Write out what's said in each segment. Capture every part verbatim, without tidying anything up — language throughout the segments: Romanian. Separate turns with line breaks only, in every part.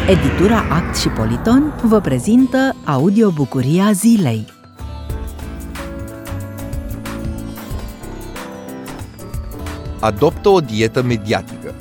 Editura Act și Politon vă prezintă audiobucuria zilei.
Adoptă o dietă mediatică.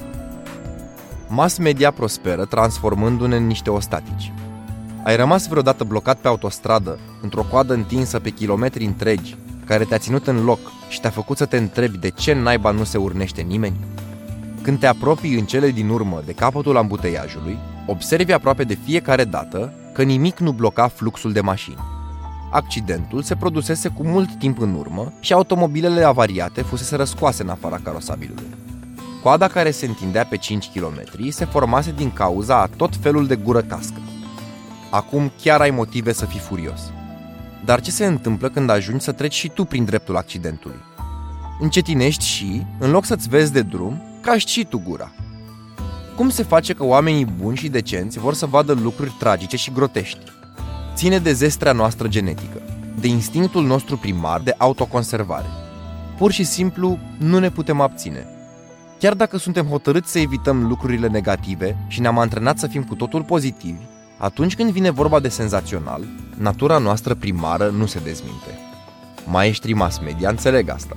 Mass media prosperă transformându-ne în niște ostatici. Ai rămas vreodată blocat pe autostradă, într-o coadă întinsă pe kilometri întregi, care te-a ținut în loc și te-a făcut să te întrebi de ce naiba nu se urnește nimeni? Când te apropii în cele din urmă de capătul ambuteiajului, observi aproape de fiecare dată că nimic nu bloca fluxul de mașini. Accidentul se produsese cu mult timp în urmă și automobilele avariate fusese răscoase în afara carosabilului. Coada care se întindea pe cinci kilometri se formase din cauza a tot felul de gură cască. Acum chiar ai motive să fii furios. Dar ce se întâmplă când ajungi să treci și tu prin dreptul accidentului? Încetinești și, în loc să-ți vezi de drum, caști și tu gura. Cum se face că oamenii buni și decenți vor să vadă lucruri tragice și grotești? Ține de zestrea noastră genetică, de instinctul nostru primar de autoconservare. Pur și simplu nu ne putem abține. Chiar dacă suntem hotărâți să evităm lucrurile negative și ne-am antrenat să fim cu totul pozitivi, atunci când vine vorba de senzațional, natura noastră primară nu se dezminte. Maestrii mass media înțeleg asta.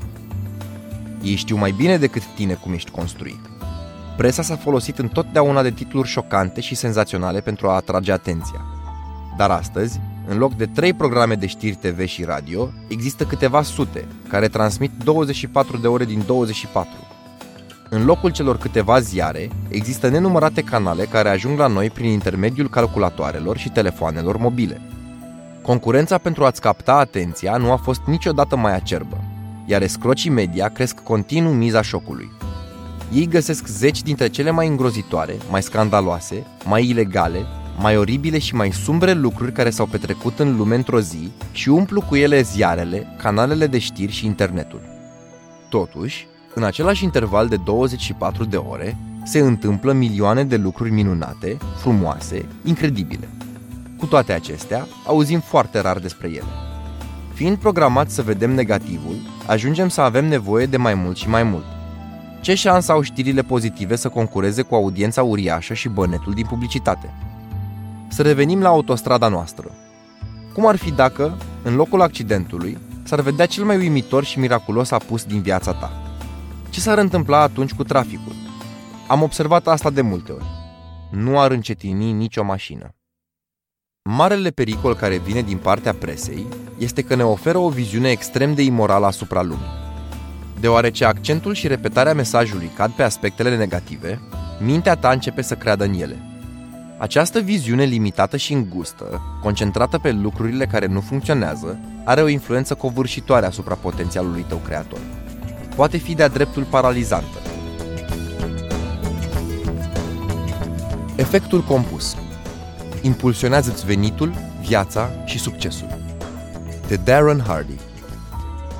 Ei știu mai bine decât tine cum ești construit. Presa s-a folosit întotdeauna de titluri șocante și senzaționale pentru a atrage atenția. Dar astăzi, în loc de trei programe de știri T V și radio, există câteva sute, care transmit douăzeci și patru de ore din douăzeci și patru. În locul celor câteva ziare, există nenumărate canale care ajung la noi prin intermediul calculatoarelor și telefoanelor mobile. Concurența pentru a-ți capta atenția nu a fost niciodată mai acerbă, iar escrocii media cresc continuu miza șocului. Ei găsesc zeci dintre cele mai îngrozitoare, mai scandaloase, mai ilegale, mai oribile și mai sumbre lucruri care s-au petrecut în lume într-o zi și umplu cu ele ziarele, canalele de știri și internetul. Totuși, în același interval de douăzeci și patru de ore, se întâmplă milioane de lucruri minunate, frumoase, incredibile. Cu toate acestea, auzim foarte rar despre ele. Fiind programați să vedem negativul, ajungem să avem nevoie de mai mult și mai mult. Ce șansă au știrile pozitive să concureze cu audiența uriașă și bănetul din publicitate? Să revenim la autostrada noastră. Cum ar fi dacă, în locul accidentului, s-ar vedea cel mai uimitor și miraculos apus din viața ta? Ce s-ar întâmpla atunci cu traficul? Am observat asta de multe ori. Nu ar încetini nicio mașină. Marele pericol care vine din partea presei este că ne oferă o viziune extrem de imorală asupra lumii. Deoarece accentul și repetarea mesajului cad pe aspectele negative, mintea ta începe să creadă în ele. Această viziune limitată și îngustă, concentrată pe lucrurile care nu funcționează, are o influență covârșitoare asupra potențialului tău creator. Poate fi de-a dreptul paralizantă. Efectul compus. Impulsionează-ți venitul, viața și succesul. De Darren Hardy.